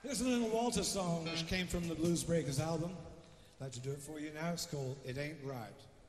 Here's a little Walter song which came from the Blues Breakers album. I'd like to do it for you now. It's called It Ain't Right.